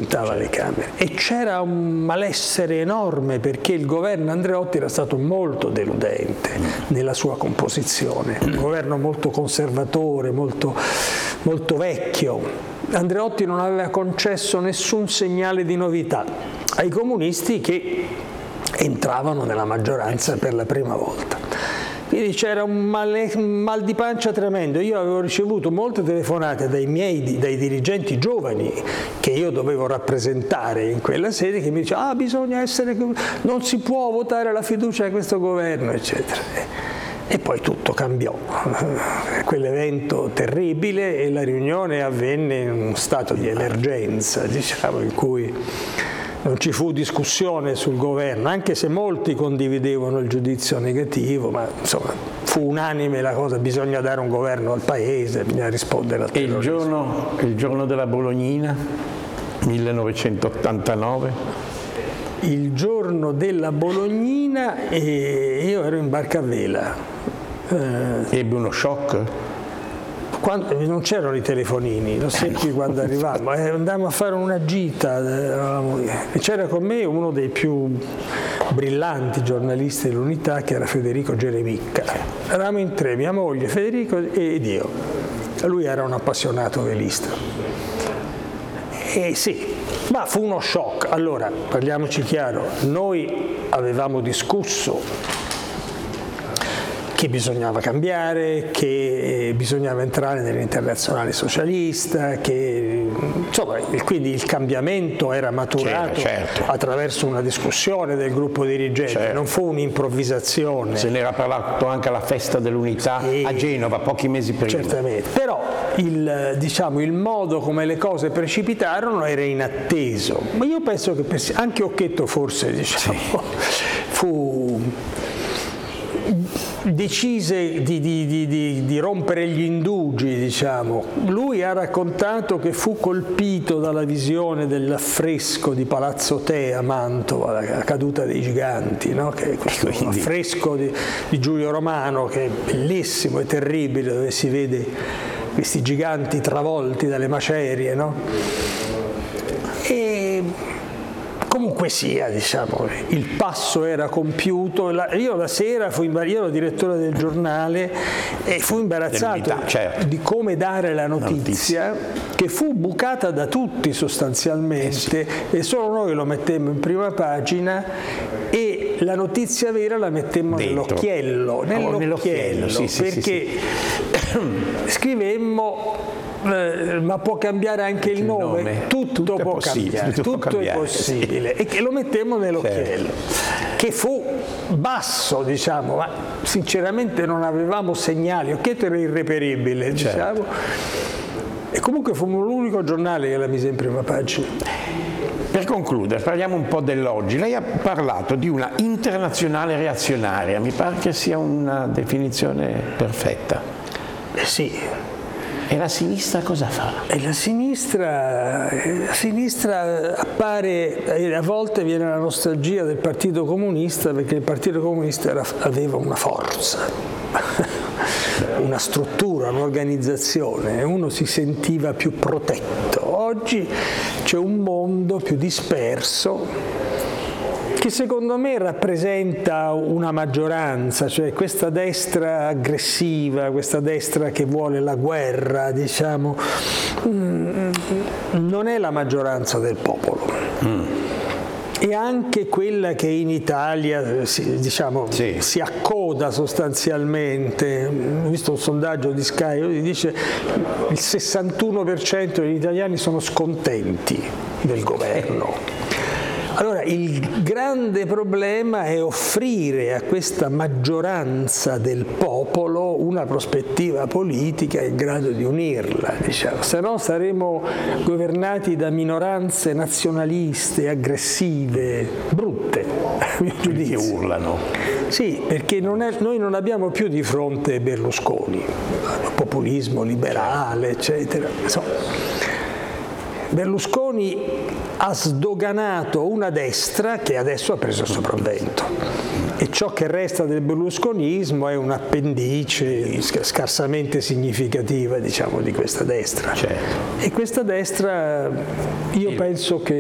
frequentava le Camere, e c'era un malessere enorme perché il governo Andreotti era stato molto deludente nella sua composizione, un governo molto conservatore, molto vecchio. Andreotti non aveva concesso nessun segnale di novità ai comunisti che entravano nella maggioranza per la prima volta. Quindi c'era un mal di pancia tremendo. Io avevo ricevuto molte telefonate dai dirigenti giovani che io dovevo rappresentare in quella sede, che mi dicevano bisogna essere, non si può votare la fiducia a questo governo, eccetera. E poi tutto cambiò, quell'evento terribile, e la riunione avvenne in uno stato di emergenza, diciamo, in cui non ci fu discussione sul governo, anche se molti condividevano il giudizio negativo, ma insomma fu unanime la cosa: bisogna dare un governo al paese, bisogna rispondere al terrorismo. E il giorno della Bolognina, 1989? Il giorno della Bolognina io ero in barca a vela. Ebbe uno shock? Non c'erano i telefonini, lo seppi quando arrivavamo, andavamo a fare una gita, e c'era con me uno dei più brillanti giornalisti dell'Unità, che era Federico Geremicca. Eravamo in tre, mia moglie, Federico ed io. Lui era un appassionato velista. E sì, ma fu uno shock. Allora, parliamoci chiaro, noi avevamo discusso che bisognava cambiare, che bisognava entrare nell'Internazionale socialista, insomma, quindi il cambiamento era maturato attraverso una discussione del gruppo dirigente, non fu un'improvvisazione. Se n'era parlato anche alla festa dell'Unità a Genova, pochi mesi prima. Certamente, però il modo come le cose precipitarono era inatteso, ma io penso che anche Occhetto forse decise di rompere gli indugi, diciamo. Lui ha raccontato che fu colpito dalla visione dell'affresco di Palazzo Te a Mantova, la caduta dei giganti, no? Che è questo affresco di Giulio Romano, che è bellissimo e terribile, dove si vede questi giganti travolti dalle macerie, no? E comunque sia, diciamo, il passo era compiuto. Io la sera io ero direttore del giornale e fui imbarazzato di come dare la notizia, che fu bucata da tutti sostanzialmente, e solo noi lo mettemmo in prima pagina, e la notizia vera la mettemmo nell'occhiello, perché scrivemmo ma può cambiare anche il nome. Tutto può cambiare, tutto è possibile, e che lo mettemmo nell'occhiello, che fu basso, diciamo, ma sinceramente non avevamo segnali. Occhetto era irreperibile, diciamo, e comunque fummo l'unico giornale che la mise in prima pagina. Per concludere, parliamo un po' dell'oggi. Lei ha parlato di una internazionale reazionaria, mi pare che sia una definizione perfetta. Sì. E la sinistra cosa fa? E la sinistra appare, a volte viene la nostalgia del Partito Comunista, perché il Partito Comunista aveva una forza, una struttura, un'organizzazione, e uno si sentiva più protetto. Oggi c'è un mondo più disperso, che secondo me rappresenta una maggioranza, cioè questa destra aggressiva, questa destra che vuole la guerra, diciamo, non è la maggioranza del popolo. E anche quella che in Italia si accoda sostanzialmente. Ho visto un sondaggio di Sky che dice il 61% degli italiani sono scontenti del governo. Allora, il grande problema è offrire a questa maggioranza del popolo una prospettiva politica in grado di unirla, diciamo. Se no saremo governati da minoranze nazionaliste, aggressive, brutte, a mio giudizio. Che urlano. Sì, perché noi non abbiamo più di fronte Berlusconi, populismo liberale, eccetera. Berlusconi ha sdoganato una destra che adesso ha preso il sopravvento, e ciò che resta del berlusconismo è un'appendice scarsamente significativa, diciamo, di questa destra. E questa destra, io penso che